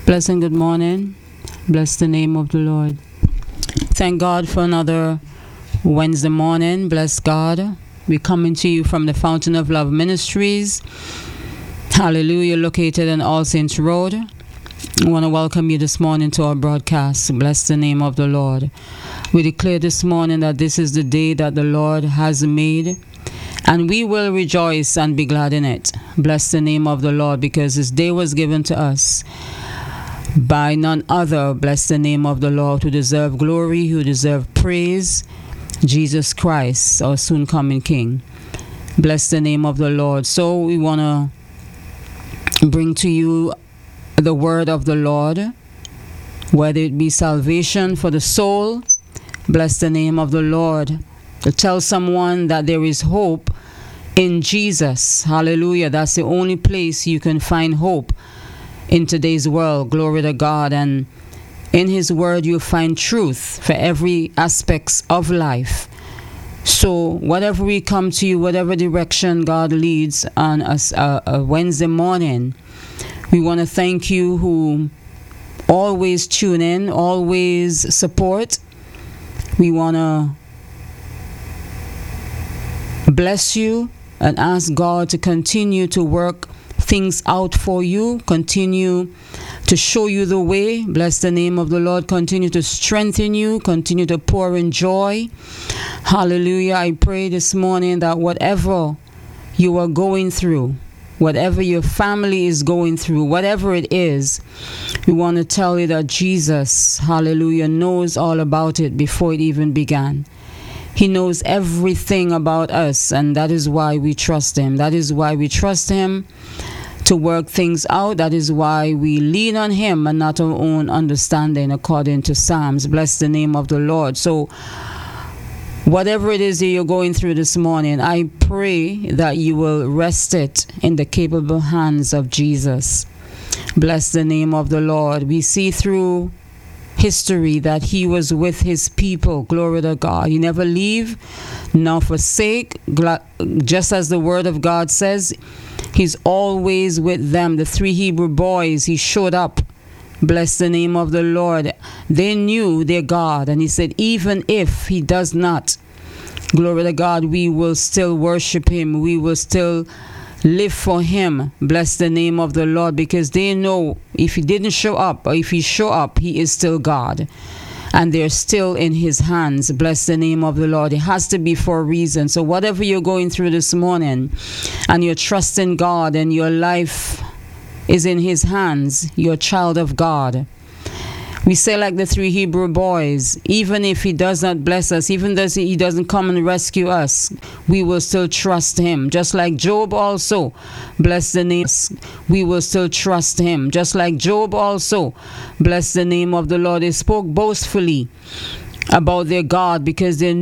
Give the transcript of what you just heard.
Blessing, good morning. Bless the name of the Lord. Thank God for another Wednesday morning. Bless God. We're coming to you from the Fountain of Love Ministries. Hallelujah, located on All Saints Road. I want to welcome you this morning to our broadcast. Bless the name of the Lord. We declare this morning that this is the day that the Lord has made, and we will rejoice and be glad in it. Bless the name of the Lord, because this day was given to us by none other. Bless the name of the Lord, who deserve glory, who deserve praise, Jesus Christ, our soon coming King. Bless the name of the Lord. So we want to bring to you the word of the Lord, whether it be salvation for the soul. Bless the name of the Lord. To tell someone that there is hope in Jesus. Hallelujah. That's the only place you can find hope in today's world. Glory to God. And in His word you'll find truth for every aspect of life. So whatever we come to you, whatever direction God leads on us a Wednesday morning, we want to thank you who always tune in, always support. We want to bless you and ask God to continue to work things out for you, continue to show you the way. Bless the name of the Lord. Continue to strengthen you, continue to pour in joy. Hallelujah. I pray this morning that whatever you are going through, whatever your family is going through, whatever it is, we want to tell you that Jesus, hallelujah, knows all about it before it even began. He knows everything about us, and that is why we trust Him. That is why we trust Him to work things out. That is why we lean on Him and not our own understanding, according to Psalms. Bless the name of the Lord. So whatever it is that you're going through this morning, I pray that you will rest it in the capable hands of Jesus. Bless the name of the Lord. We see through history that He was with His people. Glory to God. He never leave nor forsake. Just as the word of God says, He's always with them. The 3 Hebrew boys, He showed up. Bless the name of the Lord. They knew their God, and He said, even if He does not, glory to God, we will still worship Him. We will still live for Him. Bless the name of the Lord, because they know if He didn't show up, or if He show up, He is still God, and they're still in His hands. Bless the name of the Lord. It has to be for a reason. So whatever you're going through this morning, and you're trusting God, and your life is in His hands, you're a child of God. We say like the 3 Hebrew boys, even if He does not bless us, even if He doesn't come and rescue us, we will still trust Him. Just like Job also, bless the name, we will still trust Him. Just like Job also, bless the name of the Lord. They spoke boastfully about their God, because they